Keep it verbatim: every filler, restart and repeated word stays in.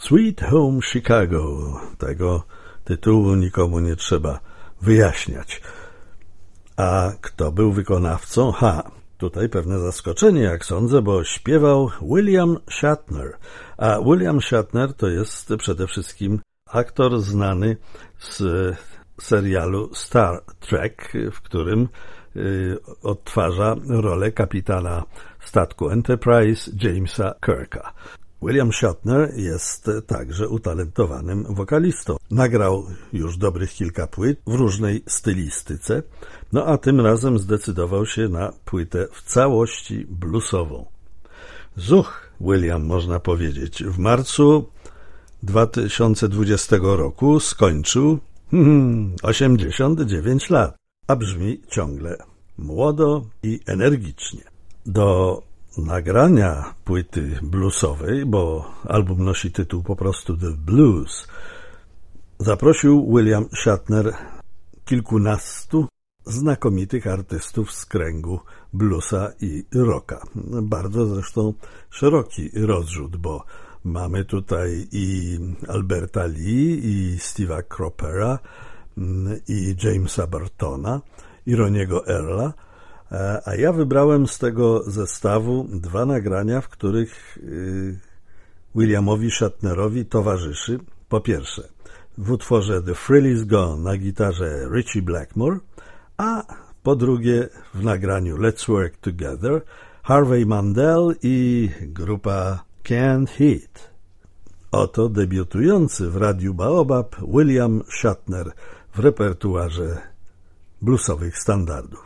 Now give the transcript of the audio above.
Sweet Home Chicago. Tego tytułu nikomu nie trzeba wyjaśniać. A kto był wykonawcą? Ha, tutaj pewne zaskoczenie, jak sądzę, bo śpiewał William Shatner. A William Shatner to jest przede wszystkim aktor znany z serialu Star Trek, w którym y, odtwarza rolę kapitana statku Enterprise Jamesa Kirka. William Shatner jest także utalentowanym wokalistą. Nagrał już dobrych kilka płyt w różnej stylistyce, no a tym razem zdecydował się na płytę w całości bluesową. Zuch, William, można powiedzieć, w marcu dwa tysiące dwudziestego roku skończył hmm, osiemdziesiąt dziewięć lat, a brzmi ciągle młodo i energicznie. Do nagrania płyty bluesowej, bo album nosi tytuł po prostu The Blues, zaprosił William Shatner kilkunastu znakomitych artystów z kręgu bluesa i rocka. Bardzo zresztą szeroki rozrzut, bo mamy tutaj i Alberta Lee, i Steve'a Cropera, i Jamesa Burtona, i Roniego Earla, a ja wybrałem z tego zestawu dwa nagrania, w których Williamowi Shatnerowi towarzyszy po pierwsze w utworze The Thrill Is Gone na gitarze Ritchie Blackmore, a po drugie w nagraniu Let's Work Together Harvey Mandel i grupa Canned Heat. Oto debiutujący w Radiu Baobab William Shatner w repertuarze bluesowych standardów.